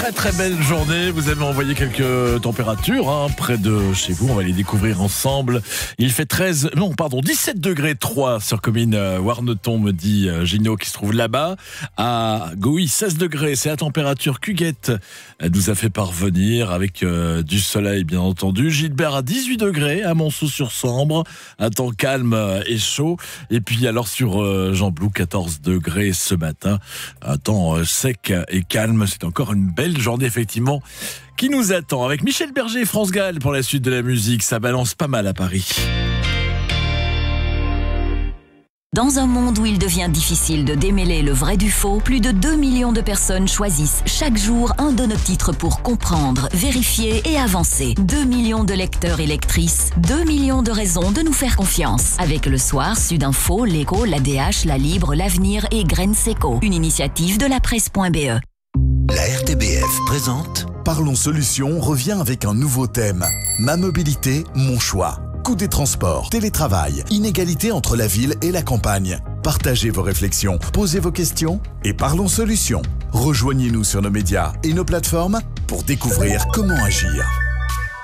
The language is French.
très belle journée. Vous avez envoyé quelques températures près de chez vous. On va les découvrir ensemble. Il fait 17 degrés 3 sur commune Warneton, me dit Gino qui se trouve là-bas. À Gouy, 16 degrés. C'est la température qu'Huguette nous a fait parvenir avec du soleil, bien entendu. Gilbert à 18 degrés à Monceau-sur-Sambre. Un temps calme et chaud. Et puis alors sur Jean Blou, 14 degrés ce matin. Un temps sec et calme. C'est encore une belle journée, effectivement, qui nous attend. Avec Michel Berger et France Gall pour la suite de la musique. Ça balance pas mal à Paris. Dans un monde où il devient difficile de démêler le vrai du faux, plus de 2 millions de personnes choisissent chaque jour un de nos titres pour comprendre, vérifier et avancer. 2 millions de lecteurs et lectrices, 2 millions de raisons de nous faire confiance. Avec Le Soir, Sudinfo, L'Écho, l'ADH, La Libre, L'Avenir et Graines Seco. Une initiative de la presse.be. La RTBF présente Parlons Solutions revient avec un nouveau thème. Ma mobilité, mon choix. Coût des transports, télétravail, inégalité entre la ville et la campagne. Partagez vos réflexions, posez vos questions et parlons solutions. Rejoignez-nous sur nos médias et nos plateformes pour découvrir comment agir.